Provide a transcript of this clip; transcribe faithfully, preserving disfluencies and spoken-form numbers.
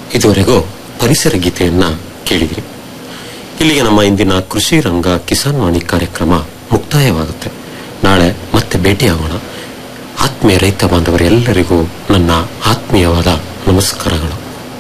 ಇದುವರೆಗೂ ಪರಿಸರ ಗೀತೆಯನ್ನ ಕೇಳಿದ್ರಿ. ಇಲ್ಲಿಗೆ ನಮ್ಮ ಇಂದಿನ ಕೃಷಿ ರಂಗ ಕಿಸಾನ್ ವಾಣಿ ಕಾರ್ಯಕ್ರಮ ಮುಕ್ತಾಯವಾಗುತ್ತೆ. ನಾಳೆ ಮತ್ತೆ ಭೇಟಿಯಾಗೋಣ. ಆತ್ಮೀಯ ರೈತ ಬಾಂಧವರೆಲ್ಲರಿಗೂ ನನ್ನ ಆತ್ಮೀಯವಾದ ನಮಸ್ಕಾರಗಳು.